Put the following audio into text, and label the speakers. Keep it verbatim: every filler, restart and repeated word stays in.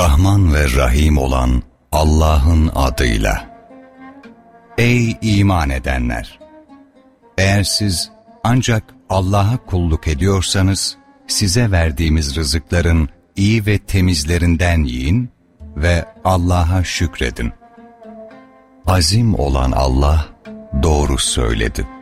Speaker 1: Rahman ve Rahim olan Allah'ın adıyla. Ey iman edenler! Eğer siz ancak Allah'a kulluk ediyorsanız, size verdiğimiz rızıkların iyi ve temizlerinden yiyin ve Allah'a şükredin. Azim olan Allah doğru söyledi.